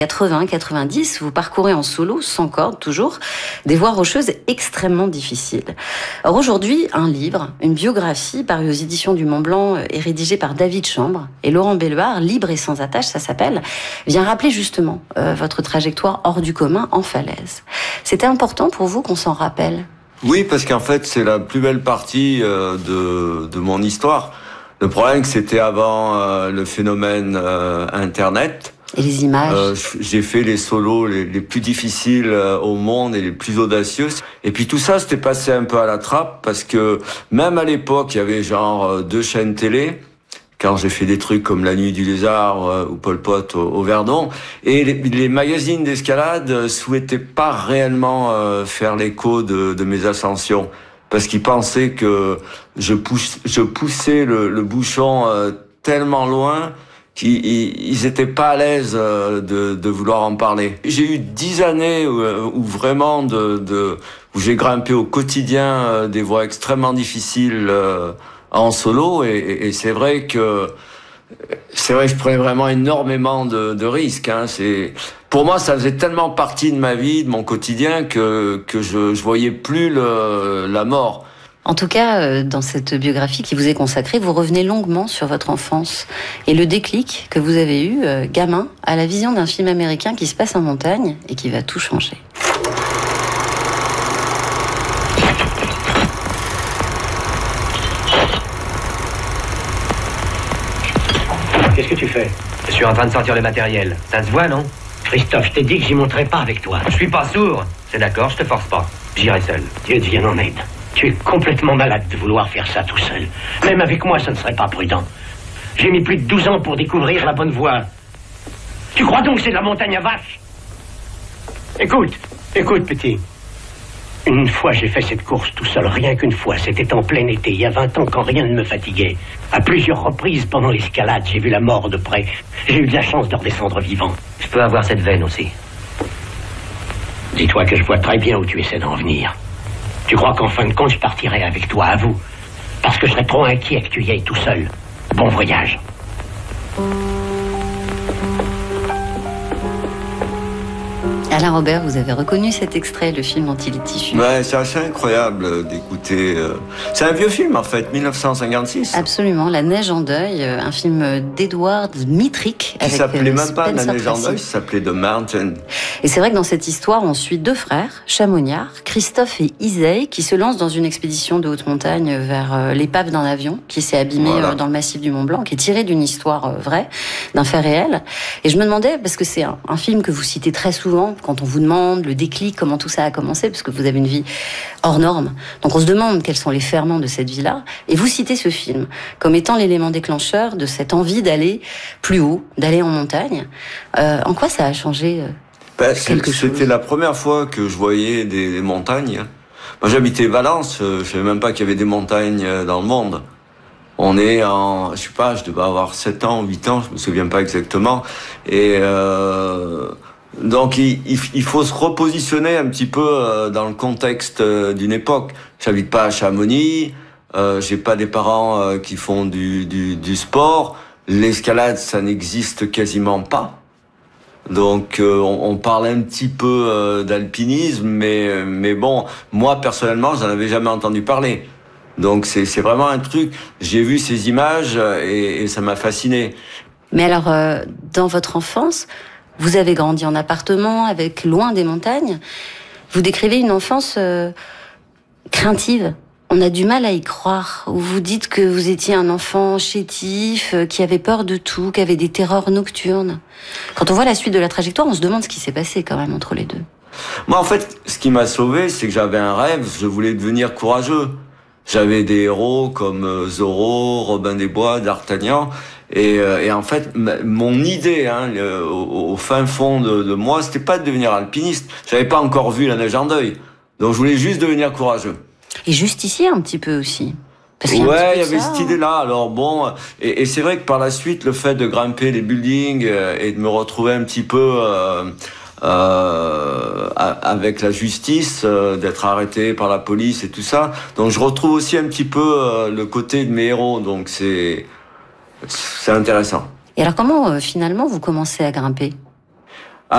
80-90, vous parcourez en solo, sans corde toujours, des voies rocheuses extrêmement difficiles. Or aujourd'hui, un livre, une biographie parue aux éditions du Mont Blanc est rédigée par David Chambre et Laurent Belluard, Libre et sans attache, ça s'appelle, vient rappeler justement votre trajectoire hors du commun en falaise. C'était important pour vous qu'on s'en rappelle? Oui, parce qu'en fait, c'est la plus belle partie de mon histoire. Le problème, c'est que c'était avant le phénomène Internet. Et les images. J'ai fait les solos les plus difficiles au monde et les plus audacieux. Et puis tout ça, c'était passé un peu à la trappe parce que même à l'époque, il y avait genre 2 chaînes télé. Quand j'ai fait des trucs comme La Nuit du Lézard ou Pol Pot au Verdon. Et les magazines d'escalade souhaitaient pas réellement faire l'écho de mes ascensions. Parce qu'ils pensaient que je poussais le bouchon tellement loin qu'ils étaient pas à l'aise de vouloir en parler. J'ai eu 10 années où vraiment où j'ai grimpé au quotidien des voies extrêmement difficiles en solo et c'est vrai que je prenais vraiment énormément de risques. Hein. Pour moi, ça faisait tellement partie de ma vie, de mon quotidien que je voyais plus la mort. En tout cas, dans cette biographie qui vous est consacrée, vous revenez longuement sur votre enfance et le déclic que vous avez eu, gamin, à la vision d'un film américain qui se passe en montagne et qui va tout changer. Qu'est-ce que tu fais? Je suis en train de sortir le matériel. Ça se voit, non? Christophe, je t'ai dit que j'y monterai pas avec toi. Je suis pas sourd. C'est d'accord, je te force pas. J'irai seul. Dieu te vienne en aide. Tu es complètement malade de vouloir faire ça tout seul. Même avec moi, ça ne serait pas prudent. J'ai mis plus de 12 ans pour découvrir la bonne voie. Tu crois donc que c'est de la montagne à vache? Écoute, petit. Une fois, j'ai fait cette course tout seul, rien qu'une fois. C'était en plein été, il y a 20 ans, quand rien ne me fatiguait. À plusieurs reprises, pendant l'escalade, j'ai vu la mort de près. J'ai eu de la chance de redescendre vivant. Je peux avoir cette veine aussi. Dis-toi que je vois très bien où tu essaies d'en venir. Tu crois qu'en fin de compte, je partirai avec toi, à vous? Parce que je serais trop inquiet que tu y ailles tout seul. Bon voyage. Alain Robert, vous avez reconnu cet extrait, le film dont il est issu? Ouais, c'est assez incroyable d'écouter. C'est un vieux film en fait, 1956. Absolument, La Neige en deuil, un film d'Edward Mitrick. Qui s'appelait même pas La Neige en deuil, ça s'appelait The Mountain. Et c'est vrai que dans cette histoire, on suit 2 frères, chamonniards, Christophe et Isay, qui se lancent dans une expédition de haute montagne vers l'épave d'un avion qui s'est abîmé dans le massif du Mont Blanc, qui est tiré d'une histoire vraie, d'un fait réel. Et je me demandais, parce que c'est un film que vous citez très souvent, quand on vous demande le déclic, comment tout ça a commencé, parce que vous avez une vie hors norme. Donc on se demande quels sont les ferments de cette vie-là. Et vous citez ce film comme étant l'élément déclencheur de cette envie d'aller plus haut, d'aller en montagne. En quoi ça a changé quelque chose? C'était la première fois que je voyais des montagnes. Moi j'habitais Valence, je savais même pas qu'il y avait des montagnes dans le monde. On est je sais pas, je devais avoir 7 ans, 8 ans, je me souviens pas exactement. Et donc il faut se repositionner un petit peu dans le contexte d'une époque. J'habite pas à Chamonix, j'ai pas des parents qui font du sport. L'escalade, ça n'existe quasiment pas. Donc on parle un petit peu d'alpinisme, mais bon, moi personnellement, j'en avais jamais entendu parler. Donc c'est vraiment un truc. J'ai vu ces images et ça m'a fasciné. Mais alors, dans votre enfance, vous avez grandi en appartement, avec loin des montagnes. Vous décrivez une enfance craintive. On a du mal à y croire. Vous dites que vous étiez un enfant chétif, qui avait peur de tout, qui avait des terreurs nocturnes. Quand on voit la suite de la trajectoire, on se demande ce qui s'est passé quand même entre les deux. Moi, en fait, ce qui m'a sauvé, c'est que j'avais un rêve. Je voulais devenir courageux. J'avais des héros comme Zorro, Robin des Bois, D'Artagnan. Et en fait, mon idée, au fin fond de moi, c'était pas de devenir alpiniste. J'avais pas encore vu La Neige en deuil. Donc je voulais juste devenir courageux. Et justicier un petit peu aussi. Ouais, il y avait cette idée-là. Alors bon, et c'est vrai que par la suite, le fait de grimper les buildings et de me retrouver un petit peu avec la justice, d'être arrêté par la police et tout ça. Donc je retrouve aussi un petit peu le côté de mes héros. Donc c'est intéressant. Et alors comment finalement vous commencez à grimper ?